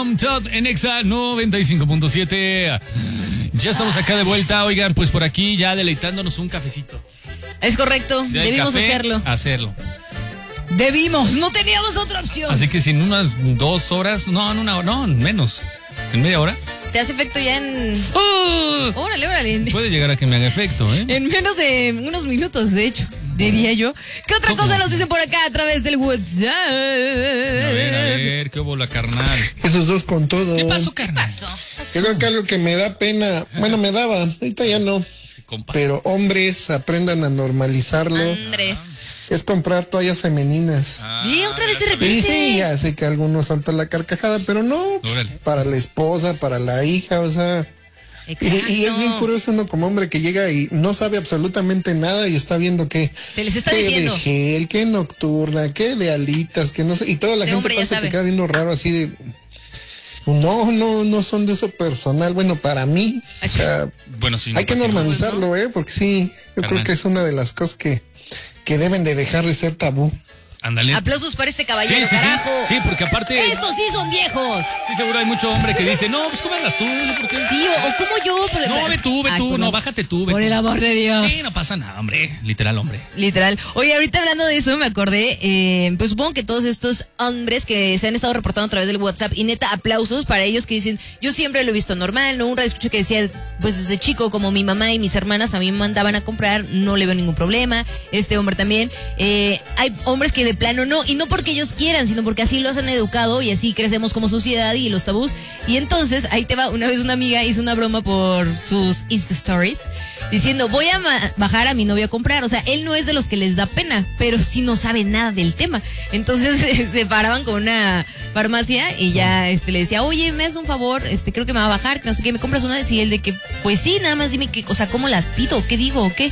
Todd en Exa 95.7. Ya estamos acá de vuelta. Oigan, pues por aquí ya deleitándonos un cafecito. Es correcto, Ya debimos café, hacerlo. Debimos, no teníamos otra opción. Así que sin unas 2 horas, no, en una hora, no, menos. ¿En media hora? Te hace efecto ya en... ¡Oh! Órale. Puede llegar a que me haga efecto, ¿eh? En menos de unos minutos, de hecho, diría yo. ¿Qué otra cosa nos dicen por acá a través del WhatsApp? A ver, ¿qué hubo la carnal? Esos dos con todo. ¿Qué pasó, carnal? Yo creo que algo que me da pena, bueno, me daba, ahorita ya no. Compa. Pero hombres aprendan a normalizarlo. Andrés. Es comprar toallas femeninas. Y otra vez se Y repite. sí, ya sé que algunos saltan la carcajada, pero no, pues, Órale. para la esposa, para la hija, o sea. Y es bien curioso uno como hombre que llega y no sabe absolutamente nada y está viendo que Se les está que diciendo. de gel, que nocturna, que de alitas, que no sé, y toda la Este gente hombre ya pasa y sabe. te queda viendo raro así de no son de uso personal, bueno, para mí, o sea, Bueno, sí. hay que normalizarlo, porque sí, yo Carnal. creo que es una de las cosas que deben de dejar de ser tabú. Ándale. Aplausos para este caballero, carajo. Sí, porque aparte. Estos sí son viejos. Sí, seguro hay mucho hombre que dice, no, pues cómelas tú, ¿no? ¿Por qué? Sí, o como yo. Pero, No, ve tú, Ay, por no, la- bájate tú, ve Por tú. el amor de Dios. Sí, no pasa nada, hombre. Literal, hombre. Literal. Oye, ahorita hablando de eso me acordé, pues supongo que todos estos hombres que se han estado reportando a través del WhatsApp, y neta, aplausos para ellos que dicen, yo siempre lo he visto normal, ¿no? Un radio escucho que decía, pues desde chico, como mi mamá y mis hermanas a mí me mandaban a comprar, no le veo ningún problema, este hombre también. Hay hombres que de plano no, y no porque ellos quieran, sino porque así los han educado y así crecemos como sociedad y los tabús. Y entonces, ahí te va, una vez una amiga hizo una broma por sus Insta Stories diciendo, voy a bajar a mi novio a comprar. O sea, él no es de los que les da pena, pero sí no sabe nada del tema. Entonces se paraban con una farmacia y ya le decía, oye, me haces un favor, creo que me va a bajar, que no sé qué, me compras una. Y él de que, pues sí, nada más dime qué, o sea, cómo las pido, qué digo, o qué.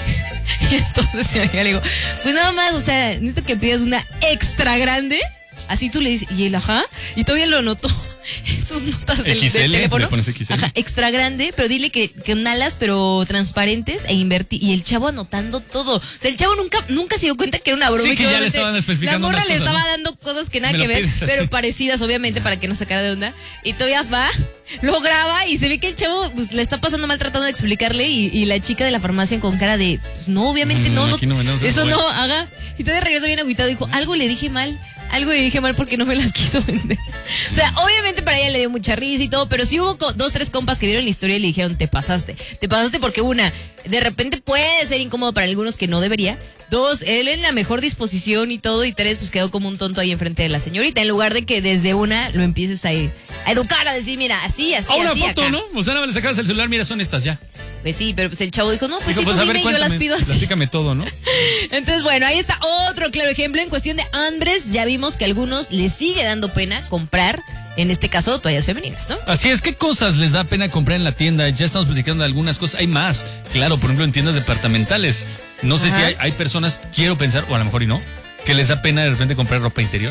Y entonces mi amiga le digo, pues nada más, o sea, necesito que pidas una extra grande. Así tú le dices, y él, ajá, y todavía lo anotó en sus notas del teléfono. le pones XL. Ajá, extra grande, pero dile que con alas, pero transparentes e invertir. Y el chavo anotando todo. O sea, el chavo nunca se dio cuenta que era una broma. Sí, y que ya le obviamente estaban especificando la morra unas le cosas, estaba ¿no? dando cosas que nada Me que lo ver, pides así. pero parecidas, obviamente, para que no se sacara de onda. Y todavía va, lo graba y se ve que el chavo pues, le está pasando mal tratando de explicarle. Y la chica de la farmacia con cara de, no, obviamente no, aquí no vendemos eso eso, no, güey. haga. Y todavía regresó bien agüitado y dijo, algo le dije mal porque no me las quiso vender. O sea, obviamente para ella le dio mucha risa y todo, pero sí hubo 2, 3 compas que vieron la historia y le dijeron, te pasaste porque una, de repente puede ser incómodo para algunos que no debería. 2, él en la mejor disposición y todo, y 3, pues quedó como un tonto ahí enfrente de la señorita, en lugar de que desde una lo empieces a educar, a decir, mira, así, Una así, foto, acá. ¿no? O sea, nada más le sacabas el celular, mira, son estas ya. Pues sí, pero pues el chavo dijo, no, pues Dijo, sí, pues, tú a ver, dime y yo las cuéntame, pido así. platícame todo, ¿no? Entonces, bueno, ahí está otro claro ejemplo. En cuestión de hombres, ya vimos que a algunos les sigue dando pena comprar, en este caso, toallas femeninas, ¿no? Así es, ¿qué cosas les da pena comprar en la tienda? Ya estamos platicando de algunas cosas, hay más. Claro, por ejemplo, en tiendas departamentales. No sé si hay personas, quiero pensar, o a lo mejor y no, que les da pena de repente comprar ropa interior.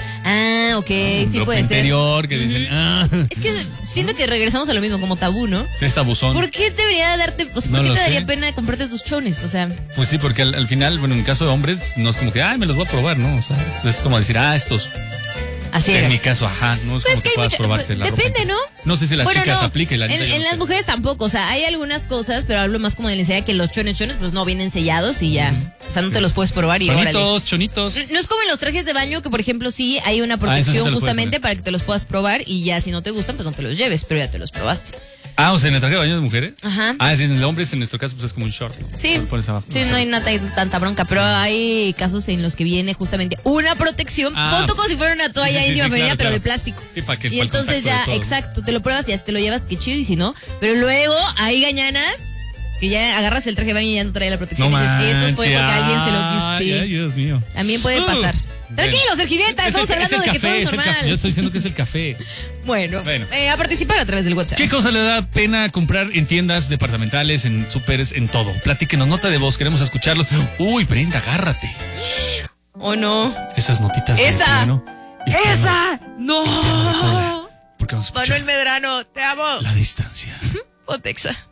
Ah, ok, sí ropa puede ser. interior, que dicen, Es que siento que regresamos a lo mismo, como tabú, ¿no? sí, está buzón. ¿Por qué debería darte, o sea, No por qué lo te daría sé. pena comprarte tus chones? O sea, Pues sí, porque al final, bueno, en el caso de hombres, no es como que, me los voy a probar, ¿no? O sea, es como decir, estos. así En es. mi caso, ajá, no es Pues como que hay puedas mucho- probarte la ropa. depende, ¿no? No sé si las Bueno, chicas no, apliquen la neta, yo en no las sé. mujeres tampoco, o sea, hay algunas cosas, pero hablo más como de lencería, que los chones pues no vienen sellados y ya, o sea, no te los puedes probar y órale. Chonitos. No es como en los trajes de baño, que por ejemplo sí hay una eso sí te protección lo puedes justamente poner. para que te los puedas probar y ya si no te gustan, pues no te los lleves, pero ya te los probaste. Ah, o sea, en el traje de baño de mujeres. Ajá. Ah, sí, en el hombre, en nuestro caso, pues es como un short. Sí, Lo pones abajo. sí, no hay tanta bronca, pero hay casos en los que viene justamente una protección, ponto como si fuera una toalla íntima femenina, claro, pero claro. de plástico. Sí, para que Y para el entonces contacto ya, de todo. exacto, te lo pruebas y ya te lo llevas, que chido, y si no, pero luego hay gañanas que ya agarras el traje de baño y ya no trae la protección No y dices, esto fue porque manches, alguien se lo quiso. Sí, ay, Dios mío. también puede pasar. Tranquilo, Sergiveta, estamos hablando de que todo es el café. Yo normal. estoy diciendo que es el café. Bueno, Bueno. a participar a través del WhatsApp. ¿Qué cosa le da pena comprar en tiendas departamentales, en súperes, en todo? Platíquenos, nota de voz, queremos escucharlo. Uy, Brenda, agárrate. ¿O no? Esas notitas de ¡Esa! piano. ¡Esa! ¡No! Porque vamos a escuchar Manuel Medrano, te amo. la distancia. Pontexa.